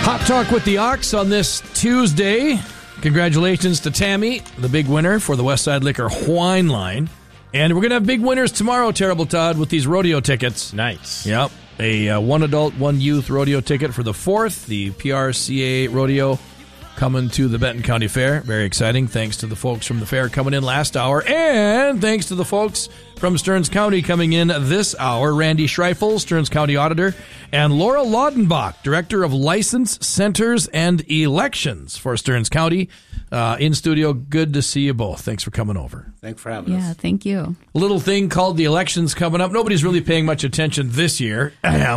Hot Talk with the Ox on this Tuesday. Congratulations to Tammy, the big winner for the Westside Liquor Wine Line. And we're going to have big winners tomorrow, Terrible Todd, with these rodeo tickets. Nice. Yep. A one adult, one youth rodeo ticket for the 4th, the PRCA rodeo coming to the Benton County Fair. Very exciting. Thanks to the folks from the fair coming in last hour. And thanks to the folks from Stearns County coming in this hour. Randy Schreifel, Stearns County Auditor, and Laura Laudenbach, Director of License Centers and Elections for Stearns County. In studio, good to see you both. Thanks for coming over. Thanks for having us. Yeah, thank you. A little thing called the elections coming up. Nobody's really paying much attention this year.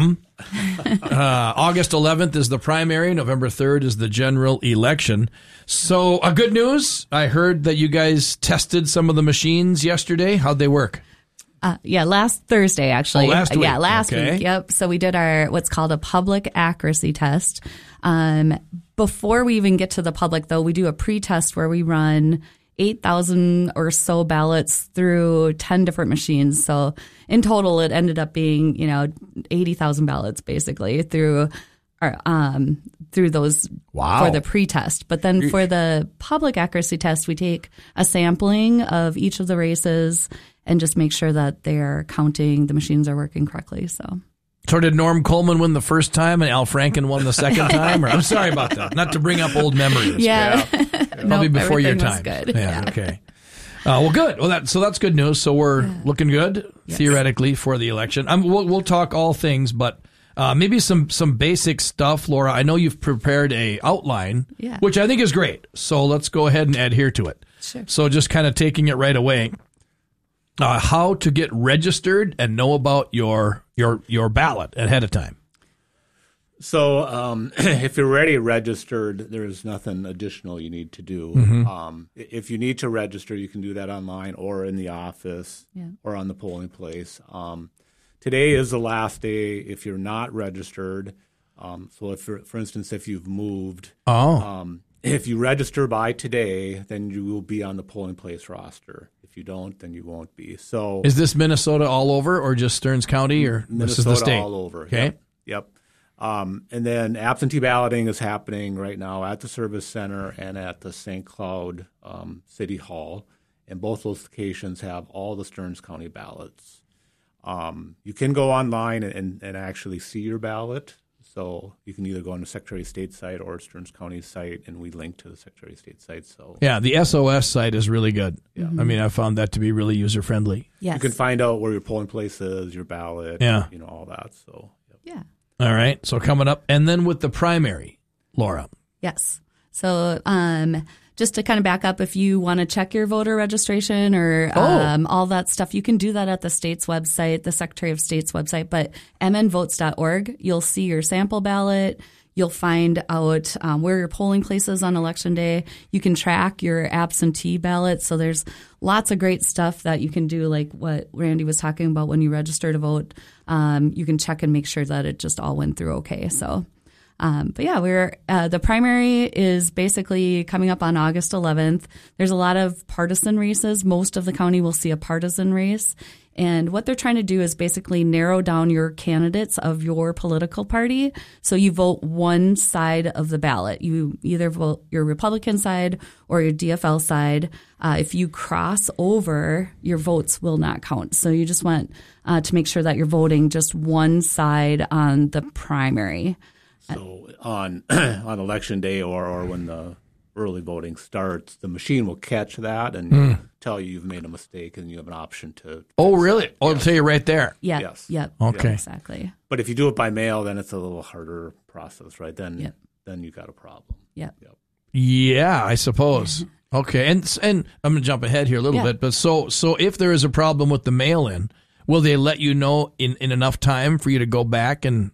August 11th is the primary. November 3rd is the general election. So, good news. I heard that you guys tested some of the machines yesterday. How'd they work? Last Thursday, actually. Oh, last week. Yeah, last Okay. week. Yep. So we did our what's called a public accuracy test. Before we even get to the public, though, we do a pre-test where we run 8,000 or so ballots through 10 different machines. So in total, it ended up being 80,000 ballots basically through those for the pre-test. But then for the public accuracy test, we take a sampling of each of the races and just make sure that they're counting, the machines are working correctly. So did Norm Coleman win the first time and Al Franken won the second time? I'm sorry about that. Not to bring up old memories. Yeah. Probably before your time. Good. Yeah, okay. Well, good. Well, that's good news. So we're looking good, theoretically, for the election. We'll talk all things, but maybe some basic stuff, Laura. I know you've prepared a outline, which I think is great. So let's go ahead and adhere to it. Sure. So just kind of taking it right away. How to get registered and know about your ballot ahead of time. So if you're already registered, there's nothing additional you need to do. Mm-hmm. If you need to register, you can do that online or in the office or on the polling place. Today is the last day if you're not registered. So if, for instance, if you've moved, if you register by today, then you will be on the polling place roster. If you don't, then you won't be. So is this Minnesota all over or just Stearns County or Minnesota this is the state? All over. Okay. Yep. And then absentee balloting is happening right now at the Service Center and at the St. Cloud City Hall. And both locations have all the Stearns County ballots. You can go online and actually see your ballot. So you can either go on the Secretary of State site or Stearns County site, and we link to the Secretary of State site. So yeah, the SOS site is really good. Yeah. I mean, I found that to be really user-friendly. Yes. You can find out where your polling place is, your ballot, all that. So yeah. All right. So coming up, and then with the primary, Laura. Yes. So just to kind of back up, if you want to check your voter registration or all that stuff, you can do that at the state's website, the Secretary of State's website, but mnvotes.org. You'll see your sample ballot. You'll find out where your polling place is on Election Day. You can track your absentee ballot. So there's lots of great stuff that you can do, like what Randy was talking about when you register to vote. You can check and make sure that it just all went through okay. So. But yeah, the primary is basically coming up on August 11th. There's a lot of partisan races. Most of the county will see a partisan race. And what they're trying to do is basically narrow down your candidates of your political party. So you vote one side of the ballot. You either vote your Republican side or your DFL side. If you cross over, your votes will not count. So you just want to make sure that you're voting just one side on the primary. So on Election Day or when the early voting starts, the machine will catch that and tell you you've made a mistake and you have an option to. Oh, really? Oh, it'll tell you right there. Yeah. Yes. Yep. Okay. Exactly. But if you do it by mail, then it's a little harder process, right? Then you got a problem. Yep. Yeah, I suppose. Okay. And I'm going to jump ahead here a little bit, but so if there is a problem with the mail-in, will they let you know in enough time for you to go back and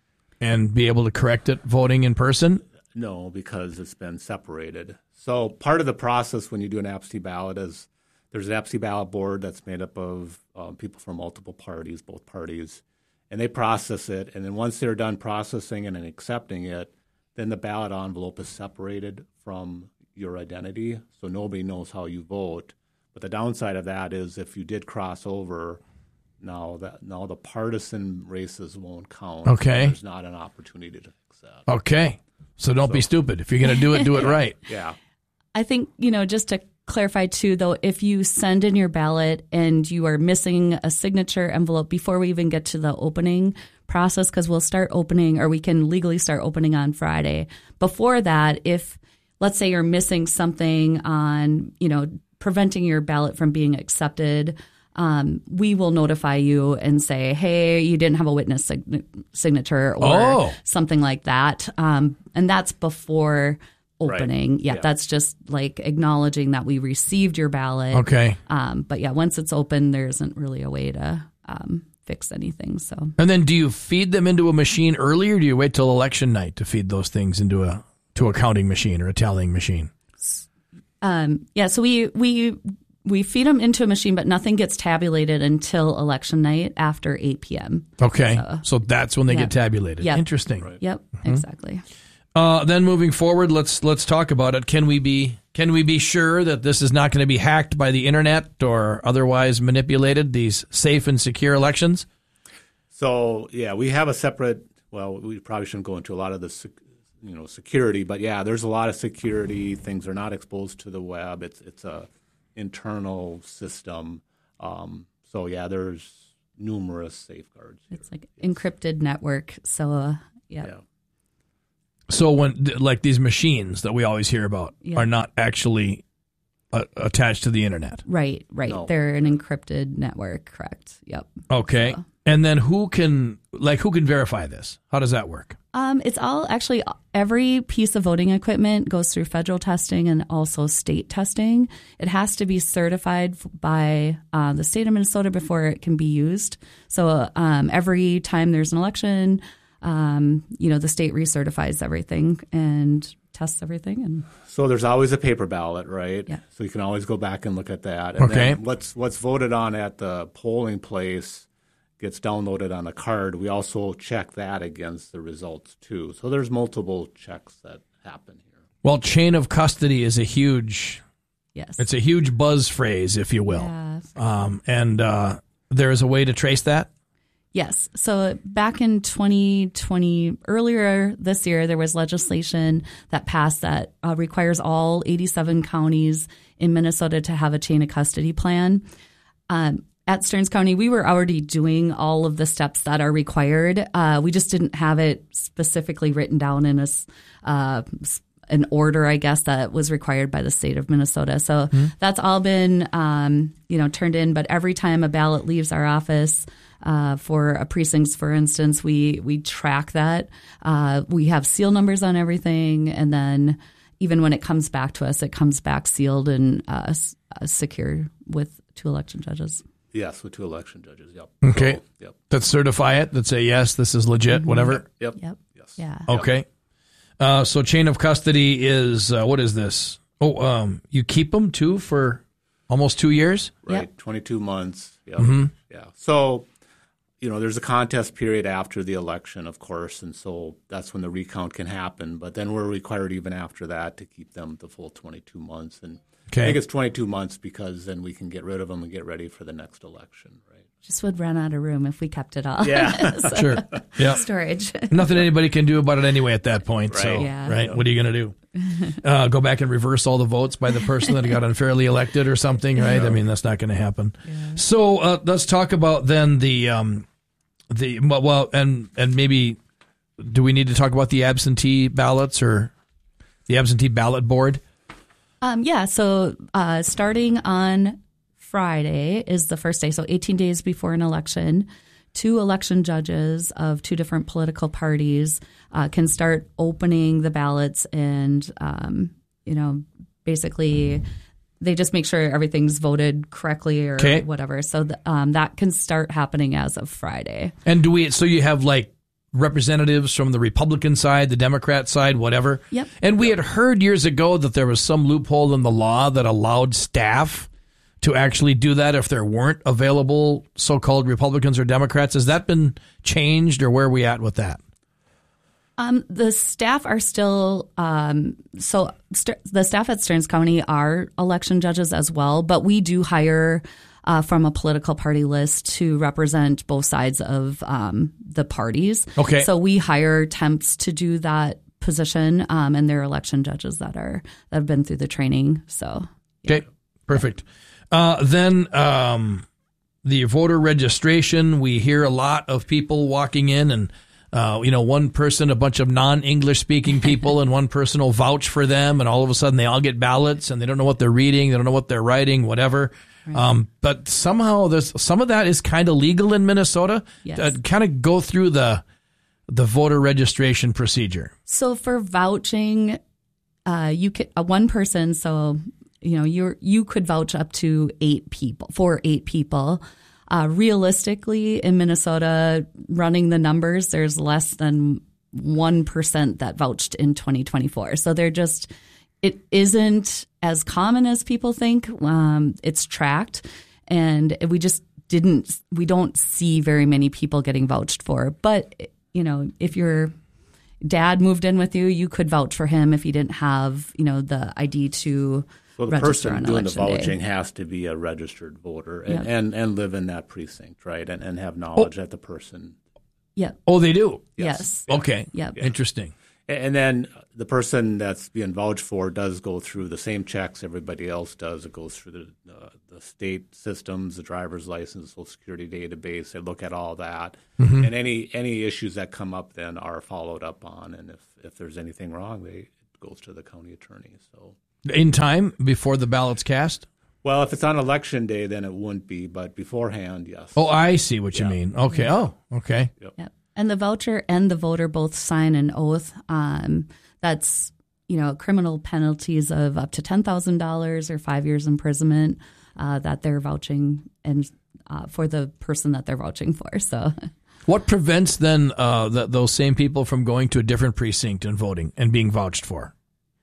be able to correct it voting in person? No, because it's been separated. So part of the process when you do an absentee ballot is there's an absentee ballot board that's made up of people from multiple parties, both parties, and they process it. And then once they're done processing it and accepting it, then the ballot envelope is separated from your identity, so nobody knows how you vote. But the downside of that is if you did cross over, now the partisan races won't count. Okay. So there's not an opportunity to fix that. Okay. So don't be stupid. If you're going to do it right. Yeah. I think, just to clarify too, though, if you send in your ballot and you are missing a signature envelope before we even get to the opening process, because we'll start opening, or we can legally start opening on Friday. Before that, if let's say you're missing something on, preventing your ballot from being accepted, we will notify you and say, hey, you didn't have a witness signature or something like that. And that's before opening. Right. Yeah, that's just like acknowledging that we received your ballot. Okay. But yeah, once it's open, there isn't really a way to fix anything. So. And then do you feed them into a machine early, or do you wait till election night to feed those things into a counting machine or a tallying machine? Yeah, so we feed them into a machine, but nothing gets tabulated until election night after 8 p.m. Okay, so that's when they get tabulated. Yep. Interesting. Right. Yep, exactly. Then moving forward, let's talk about it. Can we be sure that this is not going to be hacked by the internet or otherwise manipulated, these safe and secure elections? So yeah, we have a separate. Well, we probably shouldn't go into a lot of the security, but yeah, there's a lot of security. Things are not exposed to the web. It's a internal system. So yeah, there's numerous safeguards here. It's like encrypted network. So Yeah. So when like these machines that we always hear about are not actually attached to the internet. Right. No. They're an encrypted network. Correct. Yep. Okay. So. And then who can verify this? How does that work? It's all actually every piece of voting equipment goes through federal testing and also state testing. It has to be certified by the state of Minnesota before it can be used. So every time there's an election, the state recertifies everything and tests everything. And So there's always a paper ballot, right? Yeah. So you can always go back and look at that. And Okay. then what's voted on at the polling place gets downloaded on a card. We also check that against the results too. So there's multiple checks that happen here. Well, chain of custody is a huge buzz phrase, if you will. Yeah. And there is a way to trace that? Yes. So back in 2020, earlier this year, there was legislation that passed that requires all 87 counties in Minnesota to have a chain of custody plan. At Stearns County, we were already doing all of the steps that are required. We just didn't have it specifically written down in an order, I guess, that was required by the state of Minnesota. So that's all been, turned in. But every time a ballot leaves our office for a precinct, for instance, we track that. We have seal numbers on everything, and then even when it comes back to us, it comes back sealed and secure with 2 election judges. Yes, with 2 election judges. Yep. Okay. So, yep. That certify it, that say, yes, this is legit, whatever? Yep. Yep. Yes. Yeah. Okay. So chain of custody is, what is this? You keep them too for almost 2 years? Right. Yep. 22 months. Yep. Mm-hmm. Yeah. So, there's a contest period after the election, of course, and so that's when the recount can happen. But then we're required even after that to keep them the full 22 months. And I think it's 22 months because then we can get rid of them and get ready for the next election, right? Just would run out of room if we kept it all. Yeah. So, Sure. Yeah. storage. Nothing anybody can do about it anyway at that point. So, Right. Yeah. right? What are you going to do? Go back and reverse all the votes by the person that got unfairly elected or something, right? I mean, that's not going to happen. Yeah. So let's talk about then and maybe do we need to talk about the absentee ballots or the absentee ballot board? So starting on Friday is the first day, so 18 days before an election, 2 election judges of 2 different political parties can start opening the ballots and, basically they just make sure everything's voted correctly or whatever. So that can start happening as of Friday. And so you have like representatives from the Republican side, the Democrat side, whatever. Yep. And we had heard years ago that there was some loophole in the law that allowed staff to actually do that if there weren't available so-called Republicans or Democrats. Has that been changed, or where are we at with that? The staff are still the staff at Stearns County are election judges as well, but we do hire from a political party list to represent both sides of the parties. Okay. So we hire temps to do that position, and they're election judges that have been through the training. So okay, perfect. Then the voter registration. We hear a lot of people walking in, and one person, a bunch of non-English speaking people, and one person will vouch for them, and all of a sudden they all get ballots, and they don't know what they're reading, they don't know what they're writing, whatever. Right. But somehow there's some of that is kind of legal in Minnesota. Yes. Kind of go through the voter registration procedure. So for vouching, you could one person. So you could vouch up to 8 people. Realistically, in Minnesota, running the numbers, there's less than 1% that vouched in 2024. So it isn't as common as people think. It's tracked, and we don't see very many people getting vouched for. But, if your dad moved in with you, you could vouch for him if he didn't have, the ID to So the register person on doing the election day. vouching has to be a registered voter and, Yep. and live in that precinct, right? And have knowledge that the person. Yep. Oh, they do? Yes. Okay. Yep. Interesting. And then the person that's being vouched for does go through the same checks everybody else does. It goes through the state systems, the driver's license, Social Security database. They look at all that. Mm-hmm. And any issues that come up then are followed up on. And if there's anything wrong, it goes to the county attorney. So in time before the ballot's cast? Well, if it's on election day, then it wouldn't be. But beforehand, yes. Oh, I see what you mean. Okay. Oh, okay. Yep. And the voucher and the voter both sign an oath. That's, criminal penalties of up to $10,000 or 5 years imprisonment that they're vouching and for the person that they're vouching for. So, what prevents then those same people from going to a different precinct and voting and being vouched for?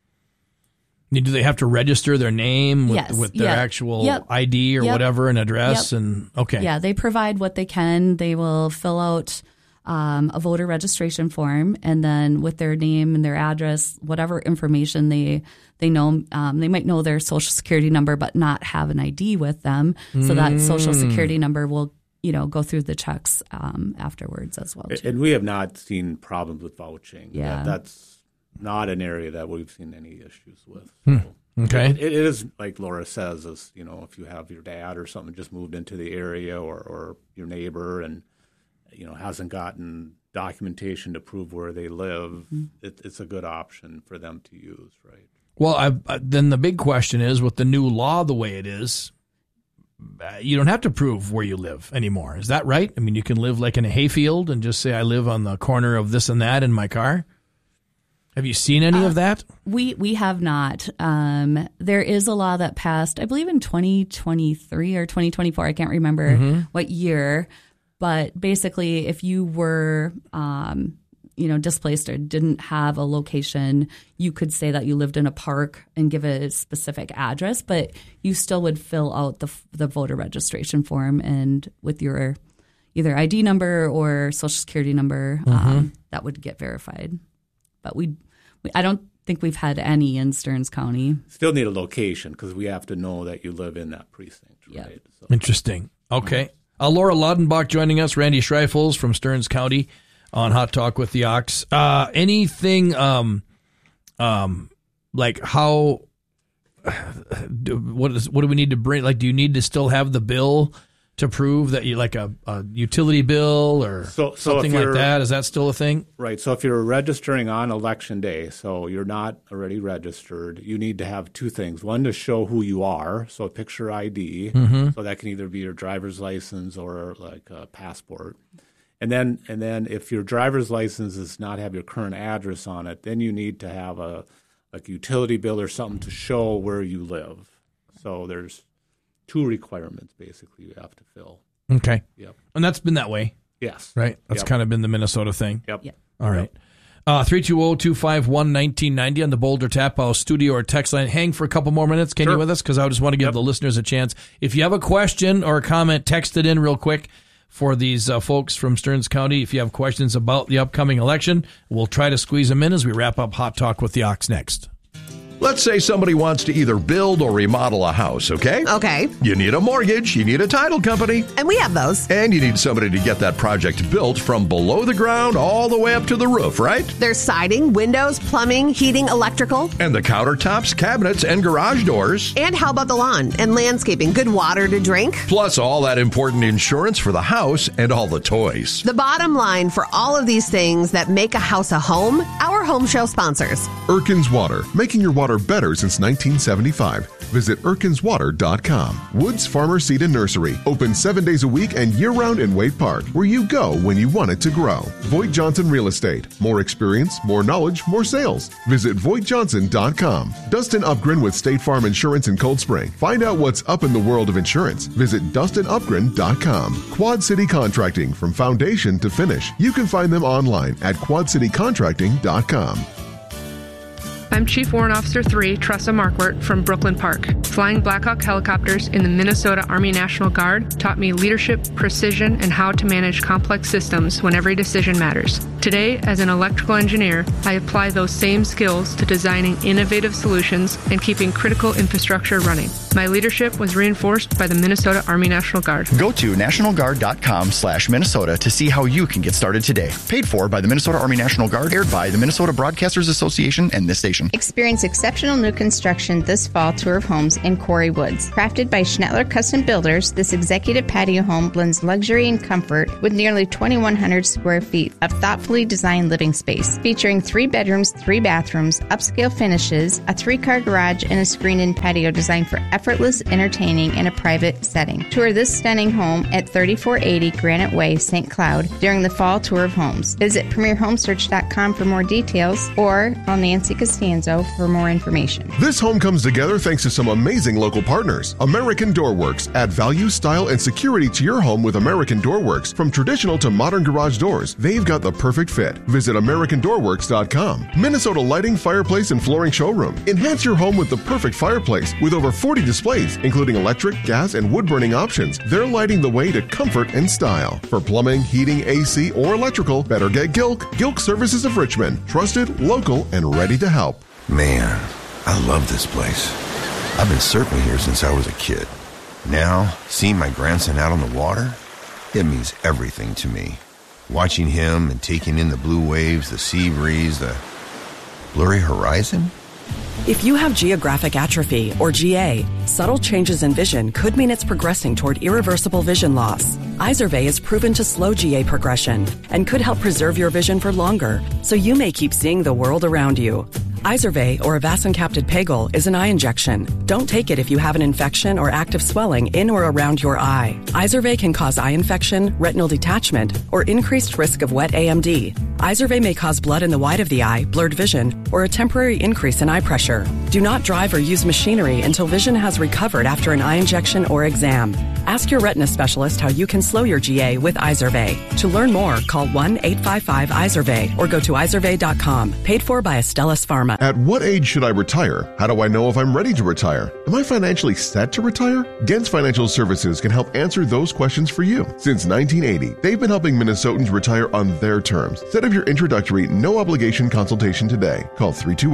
Do they have to register their name with their actual ID or whatever, an address? And okay. Yeah, they provide what they can. They will fill out a voter registration form, and then with their name and their address, whatever information they know, they might know their Social Security number but not have an ID with them. So that Social Security number will go through the checks afterwards as well. Too. And we have not seen problems with vouching. Yeah. That's not an area that we've seen any issues with. So Okay. it is, like Laura says, if you have your dad or something just moved into the area or your neighbor and, hasn't gotten documentation to prove where they live, it's a good option for them to use, right? Well, then the big question is, with the new law the way it is, you don't have to prove where you live anymore. Is that right? I mean, you can live like in a hayfield and just say, I live on the corner of this and that in my car. Have you seen any of that? We have not. There is a law that passed, I believe, in 2023 or 2024. I can't remember what year. But basically, if you were, displaced or didn't have a location, you could say that you lived in a park and give a specific address, but you still would fill out the voter registration form, and with your either ID number or Social Security number, that would get verified. But I don't think we've had any in Stearns County. Still need a location because we have to know that you live in that precinct, right? Yep. So. Interesting. Okay. Laura Laudenbach joining us, Randy Schreifels from Stearns County on Hot Talk with the Ox. Anything like how, what do we need to bring? Like, do you need to still have the bill to prove that you like a utility bill or something like that? Is that still a thing? Right. So if you're registering on election day, so you're not already registered, you need to have two things. One, to show who you are, so a picture ID. So that can either be your driver's license or like a passport. And then if your driver's license does not have your current address on it, then you need to have a utility bill or something to show where you live. So there's 2 requirements, basically, you have to fill. Okay. Yep. And that's been that way. Yes. Right? That's kind of been the Minnesota thing. Yep. All right. 320-251-1990 on the Boulder Tap House studio or text line. Hang for a couple more minutes, can you, with us? Because I just want to give the listeners a chance. If you have a question or a comment, text it in real quick for these folks from Stearns County. If you have questions about the upcoming election, we'll try to squeeze them in as we wrap up Hot Talk with the Ox next. Let's say somebody wants to either build or remodel a house, okay? Okay. You need a mortgage, you need a title company. And we have those. And you need somebody to get that project built from below the ground all the way up to the roof, right? There's siding, windows, plumbing, heating, electrical. And the countertops, cabinets, and garage doors. And how about the lawn and landscaping? Good water to drink. Plus all that important insurance for the house and all the toys. The bottom line for all of these things that make a house a home, our home show sponsors. Erkins Water, making your water better since 1975. Visit erkinswater.com. Woods Farmer Seed and Nursery, open 7 days a week and year-round in Wade Park, where you go when you want it to grow. Voigt Johnson Real Estate, more experience, more knowledge, more sales. Visit VoigtJohnson.com. Dustin Upgren with State Farm Insurance in Cold Spring. Find out what's up in the world of insurance. Visit DustinUpgren.com. Quad City Contracting, from foundation to finish. You can find them online at QuadCityContracting.com. I'm Chief Warrant Officer 3, Tressa Markwart from Brooklyn Park. Flying Black Hawk helicopters in the Minnesota Army National Guard taught me leadership, precision, and how to manage complex systems when every decision matters. Today, as an electrical engineer, I apply those same skills to designing innovative solutions and keeping critical infrastructure running. My leadership was reinforced by the Minnesota Army National Guard. Go to nationalguard.com/Minnesota to see how you can get started today. Paid for by the Minnesota Army National Guard, aired by the Minnesota Broadcasters Association and this station. Experience exceptional new construction this fall tour of homes in Quarry Woods. Crafted by Schnettler Custom Builders, this executive patio home blends luxury and comfort with nearly 2,100 square feet of thoughtfully designed living space. Featuring 3 bedrooms, 3 bathrooms, upscale finishes, a 3-car garage, and a screened-in patio designed for effortless entertaining in a private setting. Tour this stunning home at 3480 Granite Way, St. Cloud during the fall tour of homes. Visit PremierHomesearch.com for more details or call Nancy Costanzo for more information. This home comes together thanks to some amazing local partners. American Door Works. Add value, style, and security to your home with American Door Works. From traditional to modern garage doors, they've got the perfect fit. Visit AmericanDoorWorks.com. Minnesota Lighting, Fireplace, and Flooring Showroom. Enhance your home with the perfect fireplace. With over 40 displays, including electric, gas, and wood-burning options, they're lighting the way to comfort and style. For plumbing, heating, AC, or electrical, better get Gilk. Gilk Services of Richmond. Trusted, local, and ready to help. Man, I love this place. I've been surfing here since I was a kid. Now, seeing my grandson out on the water, it means everything to me. Watching him and taking in the blue waves, the sea breeze, the blurry horizon. If you have geographic atrophy, or GA, subtle changes in vision could mean it's progressing toward irreversible vision loss. Izervay is proven to slow GA progression and could help preserve your vision for longer, so you may keep seeing the world around you. Izervay, or avacincaptad pegol, is an eye injection. Don't take it if you have an infection or active swelling in or around your eye. Izervay can cause eye infection, retinal detachment, or increased risk of wet AMD. Izervay may cause blood in the white of the eye, blurred vision, or a temporary increase in eye pressure. Do not drive or use machinery until vision has recovered after an eye injection or exam. Ask your retina specialist how you can slow your GA with Izervay. To learn more, call 1-855-IZERVAY or go to izervay.com. Paid for by Astellas Pharma. At what age should I retire? How do I know if I'm ready to retire? Am I financially set to retire? Gens Financial Services can help answer those questions for you. Since 1980, they've been helping Minnesotans retire on their terms. Set up your introductory, no-obligation consultation today. Call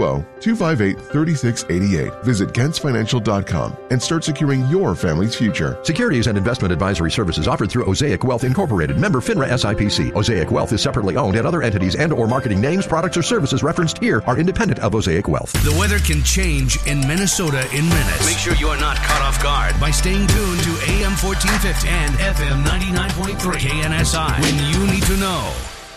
320-258-3688. Visit GensFinancial.com and start securing your family's future. Securities and investment advisory services offered through Osaic Wealth Incorporated, member FINRA SIPC. Osaic Wealth is separately owned, and other entities and or marketing names, products, or services referenced here are independent of Osaic Wealth. The weather can change in Minnesota in minutes. Make sure you are not caught off guard by staying tuned to AM 1450 and FM 99.3 KNSI when you need to know.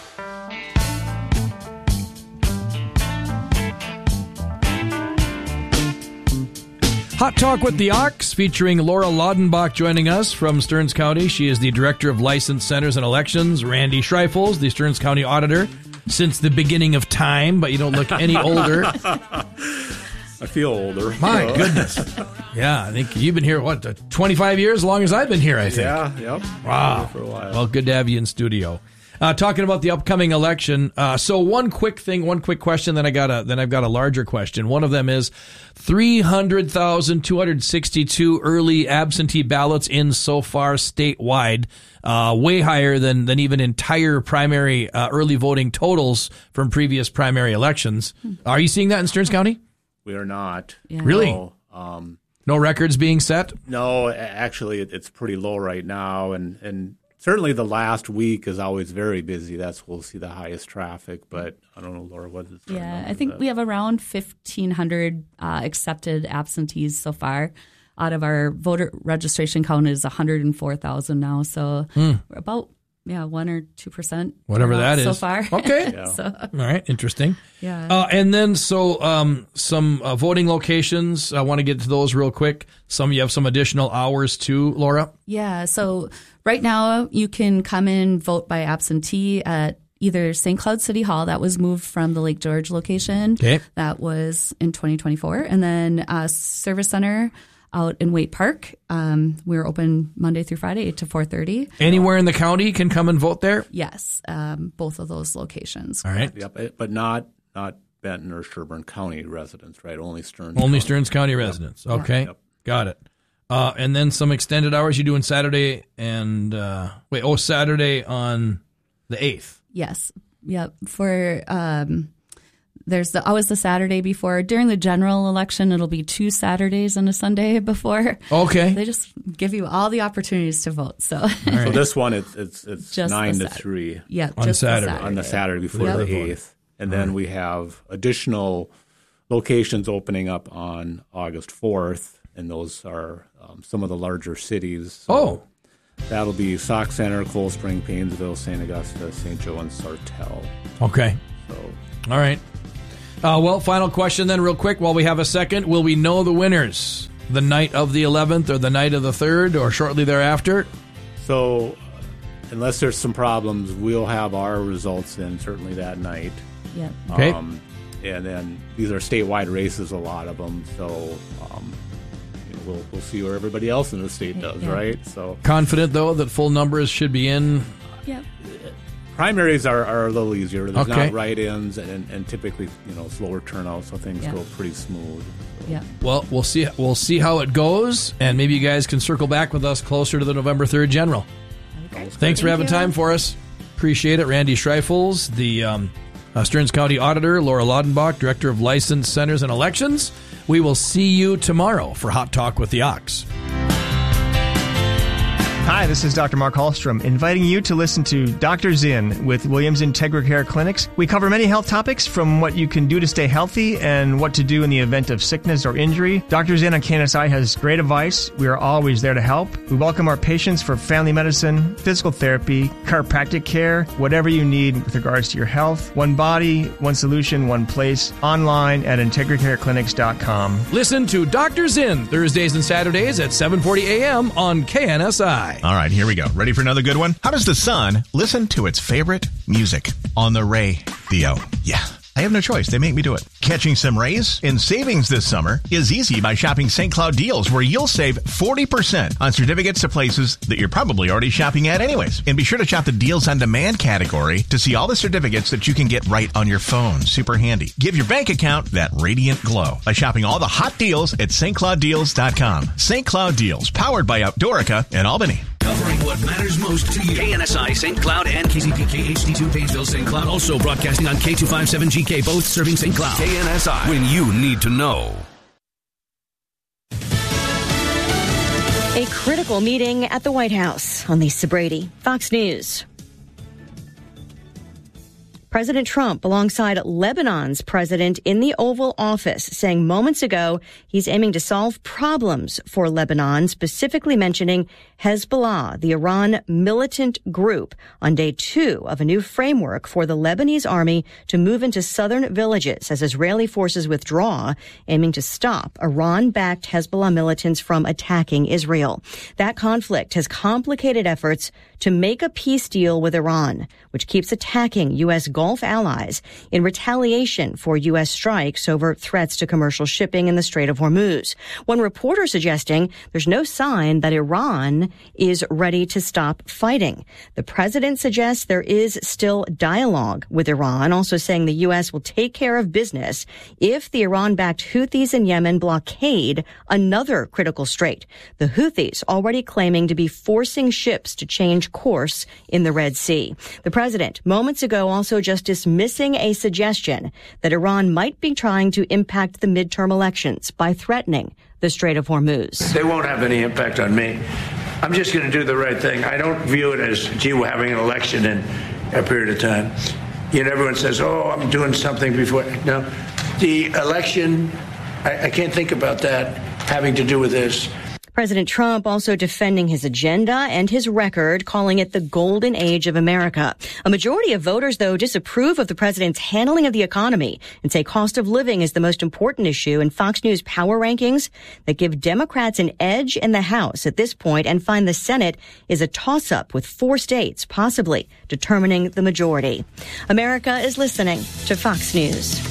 Hot Talk with the Ox, featuring Laura Laudenbach joining us from Stearns County. She is the Director of Licensed Centers and Elections. Randy Schreifels, the Stearns County Auditor since the beginning of time, but you don't look any older. I feel older. My goodness. Yeah, I think you've been here, 25 years? As long as I've been here, I think. Yeah, yep. Wow. For a while. Well, good to have you in studio. Talking about the upcoming election. So one quick question, then I've got a larger question. One of them is 300,262 early absentee ballots in so far statewide, way higher than even entire primary early voting totals from previous primary elections. Are you seeing that in Stearns County? We are not. Yeah. Really? So, no records being set? No, actually, it's pretty low right now, and certainly the last week is always very busy. That's we'll see the highest traffic, but I don't know, Laura, what is it? Yeah, I think we have around 1,500 accepted absentees so far. Out of our voter registration count is 104,000 now, so we're about 1 or 2%. Whatever that is. So far. Okay. Yeah. So, all right. Interesting. yeah. And then some voting locations. I want to get to those real quick. You have some additional hours too, Laura? Yeah. So right now you can come in, vote by absentee at either St. Cloud City Hall. That was moved from the Lake George location. Okay. That was in 2024. And then Service Center out in Waite Park. We're open Monday through Friday, 8 to 4:30. Anywhere in the county can come and vote there? Yes, both of those locations. All right. Yep, but not Benton or Sherburne County residents, right? Only Stearns. Only Stearns County residents. Okay. Yep. Got it. And then some extended hours you doing Saturday and Saturday on the 8th. Yes. Yep. For there's always the Saturday before. During the general election, it'll be 2 Saturdays and a Sunday before. Okay. They just give you all the opportunities to vote. So, So this one, it's Just 9 the to 3. yeah, On just Saturday. On the Saturday before Yep. the 8th. And then we have additional locations opening up on August 4th, and those are some of the larger cities. So that'll be Sauk Center, Cold Spring, Paynesville, St. Augusta, St. Joe, and Sartell. Okay. So All right. Final question then real quick while we have a second. Will we know the winners the night of the 11th or the night of the 3rd or shortly thereafter? So unless there's some problems, we'll have our results in certainly that night. Yep. Okay. And then these are statewide races, a lot of them. So we'll see where everybody else in the state does, Yeah. right? So Confident, though, that full numbers should be in? Yep. primaries are a little easier. There's Okay. not write-ins and typically slower turnout, so things go pretty smooth. So. Yeah. Well, we'll see how it goes, and maybe you guys can circle back with us closer to the November 3rd general. Thanks for having time for us. Appreciate it. Randy Schreifels, the Stearns County Auditor, Laura Laudenbach, Director of License Centers and Elections. We will see you tomorrow for Hot Talk with the Ox. Hi, this is Dr. Mark Hallstrom, inviting you to listen to Dr. Zinn with Williams IntegraCare Clinics. We cover many health topics, from what you can do to stay healthy and what to do in the event of sickness or injury. Dr. Zinn on KNSI has great advice. We are always there to help. We welcome our patients for family medicine, physical therapy, chiropractic care, whatever you need with regards to your health. One body, one solution, one place. Online at IntegraCareClinics.com. Listen to Dr. Zinn Thursdays and Saturdays at 7:40 a.m. on KNSI. All right, here we go. Ready for another good one? How does the sun listen to its favorite music? On the radio. Yeah. I have no choice. They make me do it. Catching some rays in savings this summer is easy by shopping St. Cloud Deals, where you'll save 40% on certificates to places that you're probably already shopping at anyways. And be sure to shop the Deals on Demand category to see all the certificates that you can get right on your phone. Super handy. Give your bank account that radiant glow by shopping all the hot deals at stclouddeals.com. St. Cloud Deals, powered by Outdoorica in Albany. Covering what matters most to you. KNSI St. Cloud and KCPK HD2 Painesville St. Cloud. Also broadcasting on K257GK, both serving St. Cloud. KNSI, when you need to know. A critical meeting at the White House. On Lisa Brady, Fox News. President Trump alongside Lebanon's president in the Oval Office, saying moments ago he's aiming to solve problems for Lebanon, specifically mentioning Hezbollah, the Iran militant group, on day 2 of a new framework for the Lebanese army to move into southern villages as Israeli forces withdraw, aiming to stop Iran-backed Hezbollah militants from attacking Israel. That conflict has complicated efforts to make a peace deal with Iran, which keeps attacking U.S. Gulf allies in retaliation for U.S. strikes over threats to commercial shipping in the Strait of Hormuz. One reporter suggesting there's no sign that Iran is ready to stop fighting. The president suggests there is still dialogue with Iran, also saying the U.S. will take care of business if the Iran-backed Houthis in Yemen blockade another critical strait. The Houthis already claiming to be forcing ships to change change course in the Red Sea. The president moments ago also just dismissing a suggestion that Iran might be trying to impact the midterm elections by threatening the Strait of Hormuz. They won't have any impact on me. I'm just going to do the right thing. I don't view it as, gee, we're having an election in a period of time. You know, everyone says, oh, I'm doing something before. No, the election, I can't think about that having to do with this. President Trump also defending his agenda and his record, calling it the golden age of America. A majority of voters, though, disapprove of the president's handling of the economy and say cost of living is the most important issue in Fox News power rankings that give Democrats an edge in the House at this point and find the Senate is a toss-up with 4 states possibly determining the majority. America is listening to Fox News.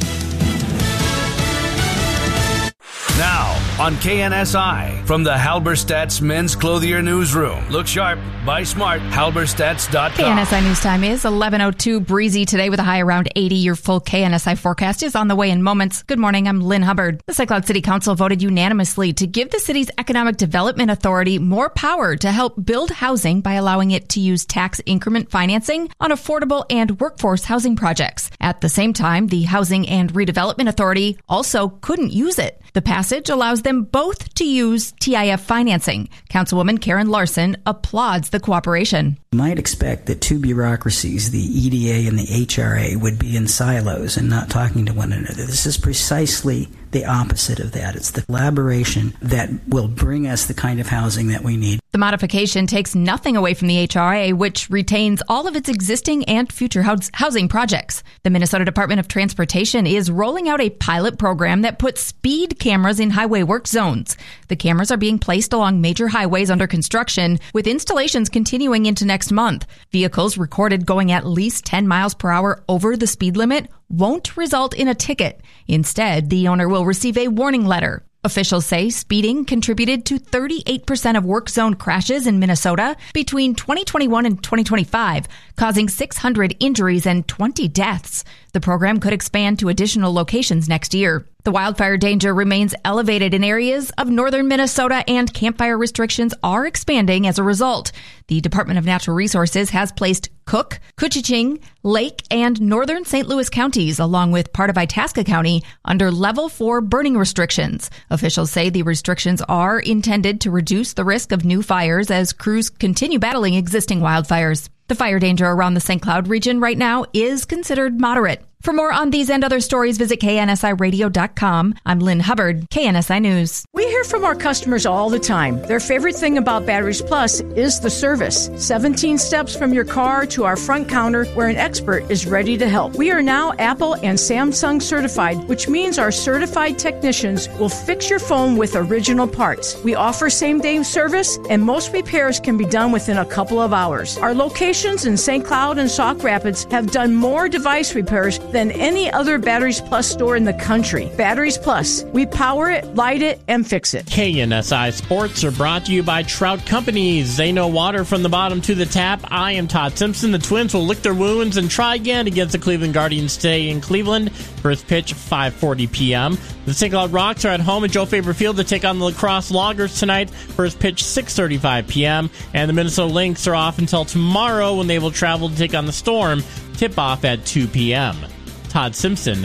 Now, on KNSI, from the Halberstadt's Men's Clothier Newsroom. Look sharp, buy smart, halberstadts.com. KNSI News Time is 11:02, breezy today with a high around 80. Your full KNSI forecast is on the way in moments. Good morning, I'm Lynn Hubbard. The St. Cloud City Council voted unanimously to give the city's Economic Development Authority more power to help build housing by allowing it to use tax increment financing on affordable and workforce housing projects. At the same time, the Housing and Redevelopment Authority also couldn't use it. The passage allows them both to use TIF financing. Councilwoman Karen Larson applauds the cooperation. You might expect that two bureaucracies, the EDA and the HRA, would be in silos and not talking to one another. This is precisely the opposite of that. It's the collaboration that will bring us the kind of housing that we need. The modification takes nothing away from the HRA, which retains all of its existing and future housing projects. The Minnesota Department of Transportation is rolling out a pilot program that puts speed cameras in highway work zones. The cameras are being placed along major highways under construction, with installations continuing into next month. Vehicles recorded going at least 10 miles per hour over the speed limit won't result in a ticket. Instead, the owner will receive a warning letter. Officials say speeding contributed to 38% of work zone crashes in Minnesota between 2021 and 2025, causing 600 injuries and 20 deaths. The program could expand to additional locations next year. The wildfire danger remains elevated in areas of northern Minnesota, and campfire restrictions are expanding as a result. The Department of Natural Resources has placed Cook, Koochiching, Lake, and northern St. Louis counties, along with part of Itasca County, under Level 4 burning restrictions. Officials say the restrictions are intended to reduce the risk of new fires as crews continue battling existing wildfires. The fire danger around the St. Cloud region right now is considered moderate. For more on these and other stories, visit KNSIRadio.com. I'm Lynn Hubbard, KNSI News. We hear from our customers all the time. Their favorite thing about Batteries Plus is the service. 17 steps from your car to our front counter where an expert is ready to help. We are now Apple and Samsung certified, which means our certified technicians will fix your phone with original parts. We offer same-day service, and most repairs can be done within a couple of hours. Our locations in St. Cloud and Sauk Rapids have done more device repairs than any other Batteries Plus store in the country. Batteries Plus. We power it, light it, and fix it. KNSI Sports are brought to you by Trout Companies. They know water from the bottom to the tap. I am Todd Simpson. The Twins will lick their wounds and try again against the Cleveland Guardians today in Cleveland. First pitch, 5:40 p.m. The St. Cloud Rocks are at home at Joe Faber Field to take on the La Crosse Loggers tonight. First pitch, 6:35 p.m. And the Minnesota Lynx are off until tomorrow when they will travel to take on the Storm. Tip-off at 2 p.m. Todd Simpson,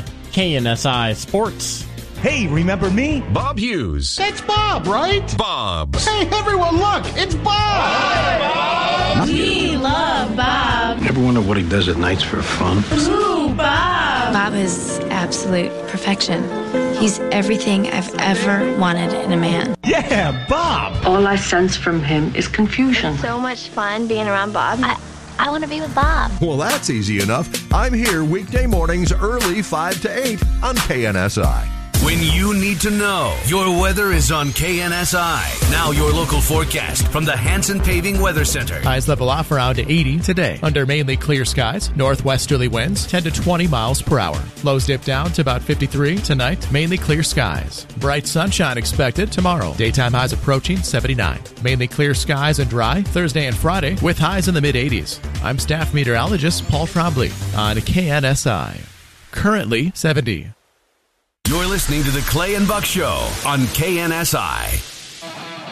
KNSI Sports. Hey, remember me? Bob Hughes. It's Bob, right? Bob. Hey, everyone, look, it's Bob! Hi, Bob! We love Bob. Ever wonder what he does at nights for fun? Ooh, Bob! Bob is absolute perfection. He's everything I've ever wanted in a man. Yeah, Bob! All I sense from him is confusion. So much fun being around Bob. I want to be with Bob. Well, that's easy enough. I'm here weekday mornings early 5 to 8 on KNSI. When you need to know, your weather is on KNSI. Now your local forecast from the Hanson Paving Weather Center. Highs level off around 80 today. Under mainly clear skies, northwesterly winds 10 to 20 miles per hour. Lows dip down to about 53 tonight. Mainly clear skies. Bright sunshine expected tomorrow. Daytime highs approaching 79. Mainly clear skies and dry Thursday and Friday with highs in the mid-80s. I'm staff meteorologist Paul Trombley on KNSI. Currently 70. You're listening to the Clay and Buck Show on KNSI.